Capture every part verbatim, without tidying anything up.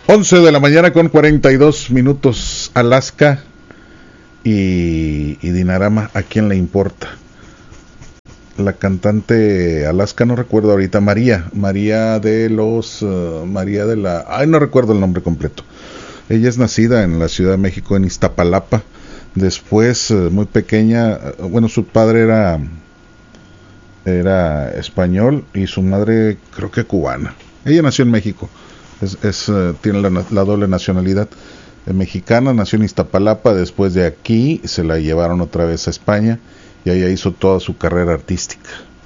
once de la mañana con cuarenta y dos minutos. Alaska y, y Dinarama, ¿a quién le importa? La cantante Alaska, no recuerdo ahorita, María, María de los, uh, María de la, ay, no recuerdo el nombre completo. Ella es nacida en la Ciudad de México, en Iztapalapa. Después, uh, muy pequeña, uh, bueno, su padre era, era español y su madre creo que cubana. Ella nació en México, es, es uh, tiene la, la doble nacionalidad eh, mexicana, nació en Iztapalapa. Después de aquí se la llevaron otra vez a España y ella hizo toda su carrera artística.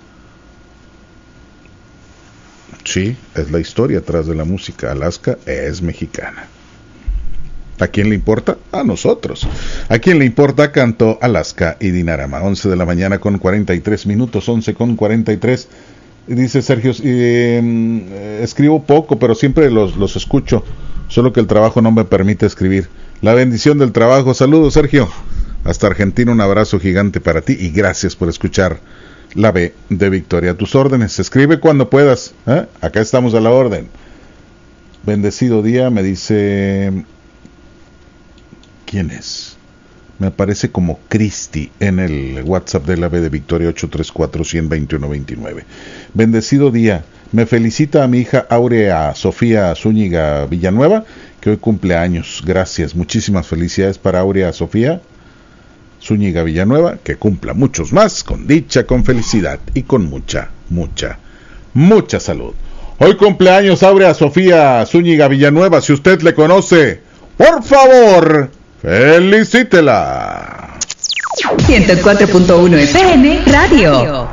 Sí, es la historia atrás de la música. Alaska es mexicana. ¿A quién le importa? A nosotros. ¿A quién le importa? Cantó Alaska y Dinarama. once de la mañana con cuarenta y tres minutos, once con cuarenta y tres. Dice Sergio, eh, escribo poco, pero siempre los, los escucho, solo que el trabajo no me permite escribir. La bendición del trabajo. Saludos, Sergio. Hasta Argentina, un abrazo gigante para ti y gracias por escuchar la B de Victoria. A tus órdenes, escribe cuando puedas, ¿eh? Acá estamos a la orden. Bendecido día, me dice... ¿Quién es? Me aparece como Cristi en el WhatsApp de la B de Victoria, ocho tres cuatro, uno cero dos uno dos nueve. Bendecido día, me felicita a mi hija Aurea Sofía Zúñiga Villanueva, que hoy cumple años. Gracias, muchísimas felicidades para Aurea Sofía Zúñiga Villanueva, que cumpla muchos más, con dicha, con felicidad y con mucha, mucha, mucha salud. Hoy cumpleaños Aurea Sofía Zúñiga Villanueva. Si usted le conoce, por favor, felicítela. ciento cuatro punto uno F M Radio.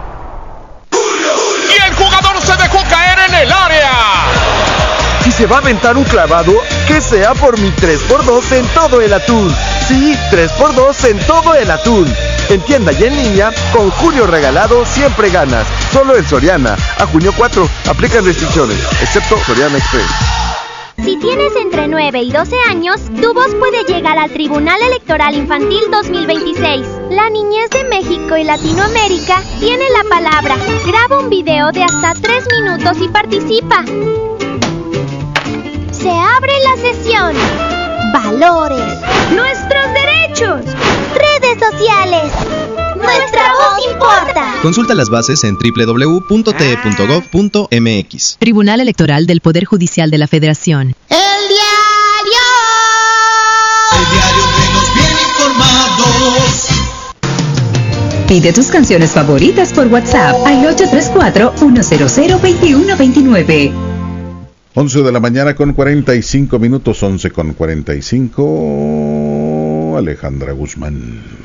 Y el jugador se dejó caer en el área. Si se va a aventar un clavado, que sea por mi tres por dos en todo el atún. Sí, tres por dos en todo el atún. En tienda y en línea, con Julio Regalado siempre ganas. Solo en Soriana. A junio cuatro, aplican restricciones, excepto Soriana Express. Si tienes entre nueve y doce años, tu voz puede llegar al Tribunal Electoral Infantil dos mil veintiséis. La niñez de México y Latinoamérica tiene la palabra. Graba un video de hasta tres minutos y participa. Se abre la sesión. Valores. Nuestros derechos. Redes sociales. Nuestra voz importa. Consulta las bases en doble u doble u doble u punto t e punto gov punto m x. Tribunal Electoral del Poder Judicial de la Federación. El diario. El diario que nos viene informados. Pide tus canciones favoritas por WhatsApp al ocho tres cuatro, uno cero cero, dos uno dos nueve. once de la mañana con cuarenta y cinco minutos, once con cuarenta y cinco. Alejandra Guzmán.